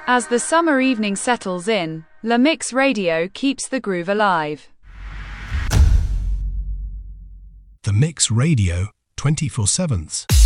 As the summer evening settles in, La Mix Radio keeps the groove alive. The Mix Radio 24/7.